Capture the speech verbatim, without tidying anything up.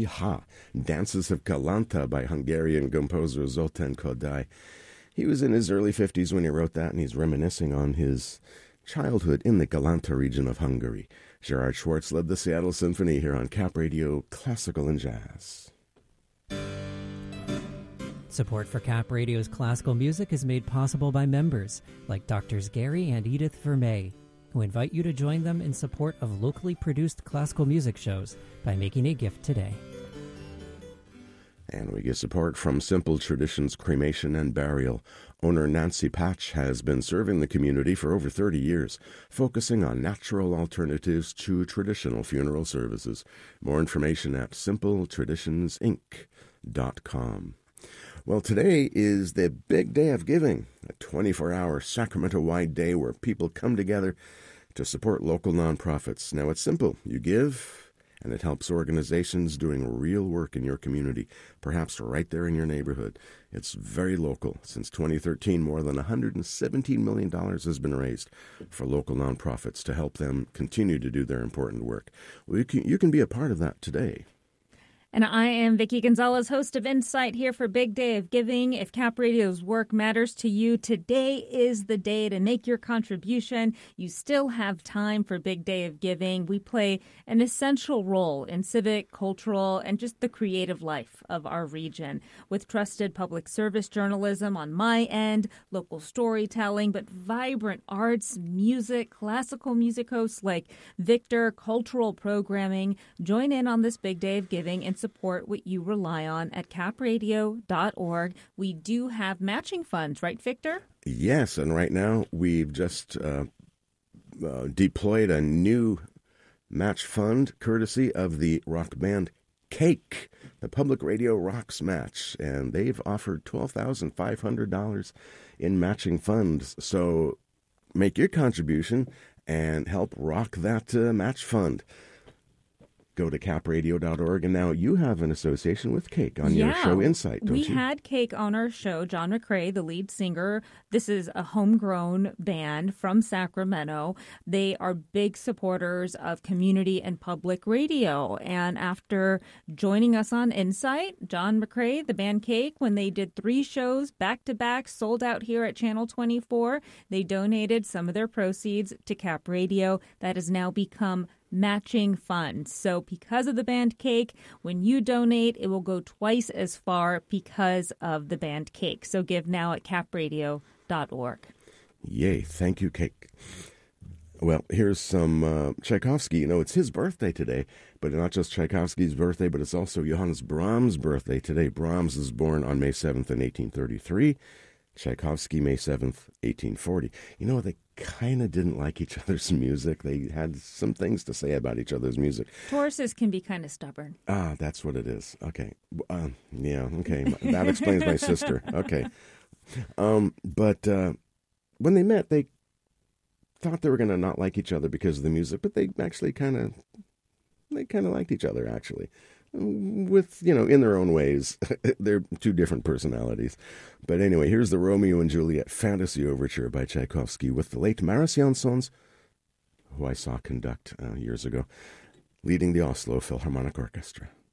Iha, Dances of Galanta by Hungarian composer Zoltán Kodály. He was in his early fifties when he wrote that, and he's reminiscing on his childhood in the Galanta region of Hungary. Gerard Schwartz led the Seattle Symphony here on Cap Radio Classical and Jazz. Support for Cap Radio's classical music is made possible by members like Doctors Gary and Edith Vermey, who invite you to join them in support of locally produced classical music shows by making a gift today. And we get support from Simple Traditions Cremation and Burial. Owner Nancy Patch has been serving the community for over thirty years, focusing on natural alternatives to traditional funeral services. More information at simple traditions inc dot com. Well, today is the big day of giving, a twenty-four hour Sacramento-wide day where people come together to support local nonprofits. Now, it's simple. You give, and it helps organizations doing real work in your community, perhaps right there in your neighborhood. It's very local. Since twenty thirteen, more than one hundred seventeen million dollars has been raised for local nonprofits to help them continue to do their important work. Well, you can, you can be a part of that today. And I am Vicki Gonzalez, host of Insight, here for Big Day of Giving. If Cap Radio's work matters to you, today is the day to make your contribution. You still have time for Big Day of Giving. We play an essential role in civic, cultural, and just the creative life of our region, with trusted public service journalism on my end, local storytelling, but vibrant arts, music, classical music hosts like Victor, cultural programming. Join in on this Big Day of Giving and support what you rely on at cap radio dot org. We do have matching funds, right, Victor? Yes, and right now we've just uh, uh, deployed a new match fund courtesy of the rock band Cake, the Public Radio Rocks match, and they've offered twelve thousand five hundred dollars in matching funds. So make your contribution and help rock that uh, match fund. Go to cap radio dot org, and now you have an association with Cake on yeah, your show Insight, don't we you? We had Cake on our show. John McCrae, the lead singer. This is a homegrown band from Sacramento. They are big supporters of community and public radio. And after joining us on Insight, John McCrae, the band Cake, when they did three shows back-to-back, sold out here at Channel twenty-four, they donated some of their proceeds to Cap Radio. That has now become matching funds. So because of the band Cake, when you donate, it will go twice as far because of the band Cake. So give now at cap radio dot org. Yay. Thank you, Cake. Well, here's some uh, Tchaikovsky. You know, it's his birthday today, but not just Tchaikovsky's birthday, but it's also Johannes Brahms' birthday today. Brahms was born on May seventh in eighteen thirty-three. Tchaikovsky, May seventh, eighteen forty. You know, they kind of didn't like each other's music. They had some things to say about each other's music. Tauruses can be kind of stubborn. Ah, that's what it is. Okay. Uh, yeah, okay. That explains my sister. Okay. Um, but uh, when they met, they thought they were going to not like each other because of the music, but they actually kind of, they kind of liked each other, actually. With, you know, in their own ways. They're two different personalities. But anyway, here's the Romeo and Juliet Fantasy Overture by Tchaikovsky with the late Maris Jansons, who I saw conduct uh, years ago, leading the Oslo Philharmonic Orchestra.